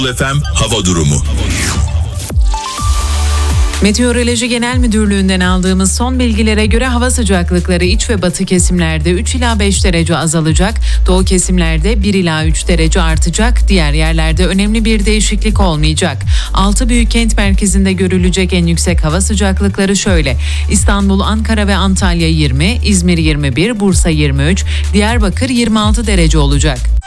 FM hava durumu. Meteoroloji Genel Müdürlüğü'nden aldığımız son bilgilere göre hava sıcaklıkları iç ve batı kesimlerde 3 ila 5 derece azalacak, doğu kesimlerde 1 ila 3 derece artacak, diğer yerlerde önemli bir değişiklik olmayacak. 6 büyük kent merkezinde görülecek en yüksek hava sıcaklıkları şöyle: İstanbul, Ankara ve Antalya 20, İzmir 21, Bursa 23, Diyarbakır 26 derece olacak.